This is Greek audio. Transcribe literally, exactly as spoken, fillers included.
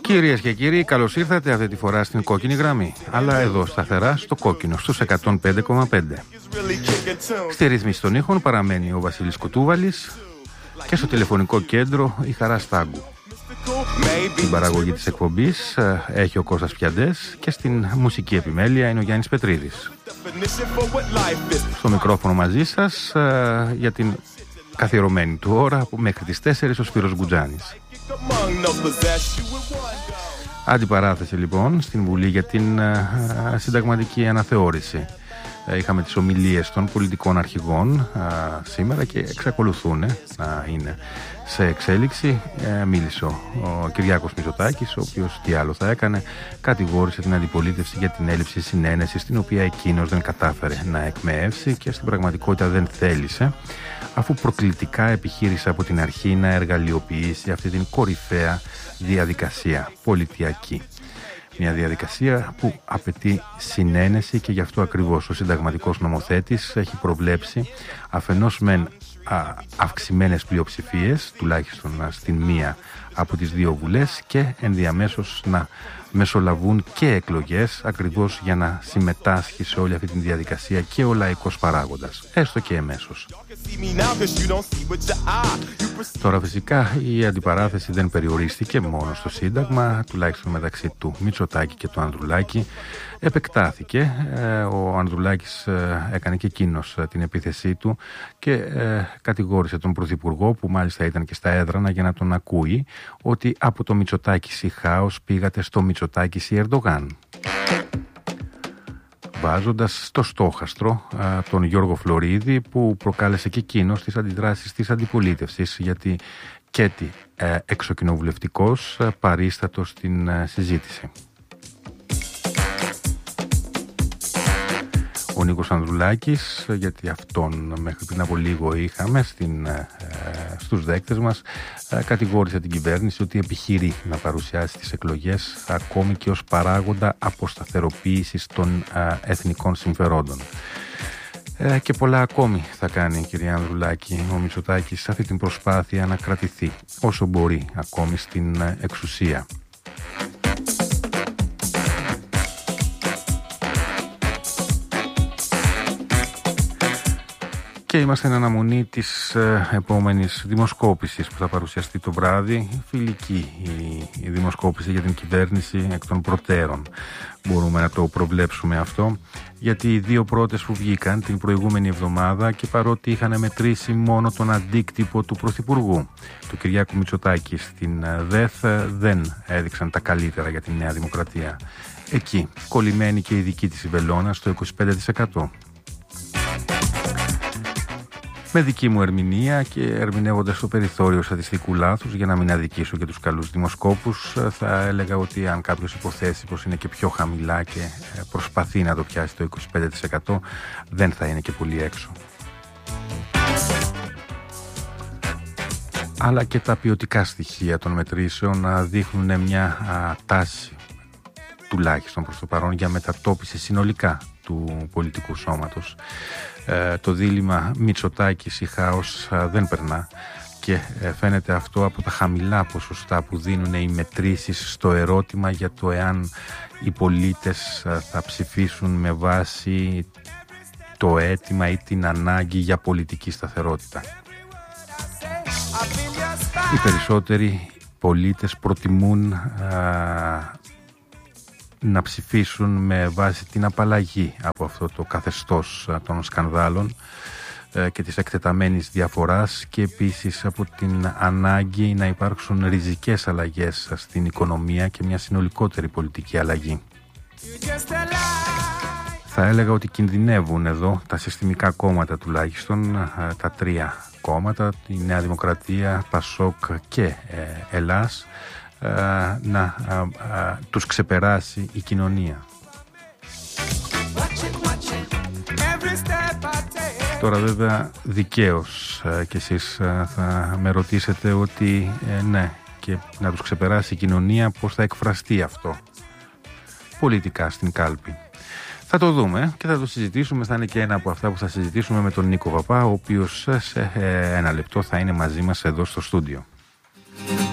Κυρίες και κύριοι, καλώς ήρθατε αυτή τη φορά στην κόκκινη γραμμή. Αλλά εδώ σταθερά στο κόκκινο, στους εκατόν πέντε κόμμα πέντε. Στη ρύθμιση των ήχων παραμένει ο Βασίλης Κουτούβαλης και στο τηλεφωνικό κέντρο η Χαρά Στάγκου. Την παραγωγή της εκπομπής έχει ο Κώστας Πιαντές και στην μουσική επιμέλεια είναι ο Γιάννης Πετρίδης. Στο μικρόφωνο μαζί σας για την καθιερωμένη του ώρα μέχρι τις τέσσερις ο Σπύρος Γκουτζάνης. Αντιπαράθεση λοιπόν στην Βουλή για την uh, συνταγματική αναθεώρηση. Uh, είχαμε τις ομιλίες των πολιτικών αρχηγών uh, σήμερα και εξακολουθούν uh, να είναι σε εξέλιξη. Uh, μίλησε ο, ο Κυριάκος Μητσοτάκης, ο οποίος τι άλλο θα έκανε, κατηγόρησε την αντιπολίτευση για την έλλειψη συνένεσης, την οποία εκείνος δεν κατάφερε να εκμεεύσει και στην πραγματικότητα δεν θέλησε, αφού προκλητικά επιχείρησε από την αρχή να εργαλειοποιήσει αυτή την κορυφαία διαδικασία πολιτιακή. Μια διαδικασία που απαιτεί συνένεση και γι' αυτό ακριβώς ο συνταγματικός νομοθέτης έχει προβλέψει αφενός μεν αυξημένες πλειοψηφίες, τουλάχιστον στην μία από τις δύο βουλές, και ενδιαμέσως να μεσολαβούν και εκλογές, ακριβώς για να συμμετάσχει σε όλη αυτή τη διαδικασία και ο λαϊκός παράγοντας, έστω και εμέσως. Τώρα φυσικά η αντιπαράθεση δεν περιορίστηκε μόνο στο Σύνταγμα, τουλάχιστον μεταξύ του Μητσοτάκη και του Ανδρουλάκη. Επεκτάθηκε, ο Ανδρουλάκης έκανε και εκείνος την επίθεσή του και κατηγόρησε τον Πρωθυπουργό, που μάλιστα ήταν και στα έδρανα για να τον ακούει, ότι από το Μητσοτάκης η χάος πήγατε στο Μητσοτάκης η Ερντογάν, βάζοντας στο στόχαστρο α, τον Γιώργο Φλωρίδη, που προκάλεσε και εκείνος τις αντιδράσεις της αντιπολίτευσης, γιατί και τι ε, εξοκοινοβουλευτικός ε, παρίστατος στην ε, συζήτηση. Ο Νίκος Ανδρουλάκης, γιατί αυτόν μέχρι πριν από λίγο είχαμε στην, ε, στους δέκτες μας, ε, κατηγόρησε την κυβέρνηση ότι επιχειρεί να παρουσιάσει τις εκλογές ακόμη και ως παράγοντα αποσταθεροποίησης των ε, εθνικών συμφερόντων. Ε, και πολλά ακόμη θα κάνει, κυρία Ανδρουλάκη, ο Μητσοτάκης σε αυτή την προσπάθεια να κρατηθεί όσο μπορεί ακόμη στην ε, εξουσία. Και είμαστε εν αναμονή της ε, επόμενης δημοσκόπησης που θα παρουσιαστεί το βράδυ. Φιλική η, η δημοσκόπηση για την κυβέρνηση εκ των προτέρων. Μπορούμε να το προβλέψουμε αυτό, γιατί οι δύο πρώτες που βγήκαν την προηγούμενη εβδομάδα, και παρότι είχαν μετρήσει μόνο τον αντίκτυπο του Πρωθυπουργού, του Κυριάκου Μητσοτάκη, στην ΔΕΘ, δεν έδειξαν τα καλύτερα για τη Νέα Δημοκρατία. Εκεί κολλημένη και η δική της η βελόνα στο είκοσι πέντε τοις εκατό. Με δική μου ερμηνεία και ερμηνεύοντας το περιθώριο στατιστικού λάθους, για να μην αδικήσω και τους καλούς δημοσκόπους, θα έλεγα ότι αν κάποιος υποθέσει πως είναι και πιο χαμηλά και προσπαθεί να το πιάσει το είκοσι πέντε τοις εκατό, δεν θα είναι και πολύ έξω. Αλλά και τα ποιοτικά στοιχεία των μετρήσεων δείχνουν μια α, τάση, τουλάχιστον προς το παρόν, για μετατόπιση συνολικά του πολιτικού σώματος. Ε, το δίλημμα Μητσοτάκης ή χάος ε, δεν περνά, και ε, φαίνεται αυτό από τα χαμηλά ποσοστά που δίνουν οι μετρήσεις στο ερώτημα για το εάν οι πολίτες ε, θα ψηφίσουν με βάση το αίτημα ή την ανάγκη για πολιτική σταθερότητα. Οι περισσότεροι πολίτες προτιμούν ε, να ψηφίσουν με βάση την απαλλαγή από αυτό το καθεστώς των σκανδάλων και της εκτεταμένης διαφοράς, και επίσης από την ανάγκη να υπάρξουν ριζικές αλλαγές στην οικονομία και μια συνολικότερη πολιτική αλλαγή. Θα έλεγα ότι κινδυνεύουν εδώ τα συστημικά κόμματα, τουλάχιστον τα τρία κόμματα, η Νέα Δημοκρατία, Πασόκ και ε, Ελλάς, να α, α, τους ξεπεράσει η κοινωνία. Τώρα βέβαια δικαίως κι εσείς θα με ρωτήσετε ότι ε, ναι, και να τους ξεπεράσει η κοινωνία, πώς θα εκφραστεί αυτό πολιτικά στην κάλπη. Θα το δούμε και θα το συζητήσουμε. Θα είναι και ένα από αυτά που θα συζητήσουμε με τον Νίκο Παπά, ο οποίος σε ένα λεπτό θα είναι μαζί μας εδώ στο στούντιο.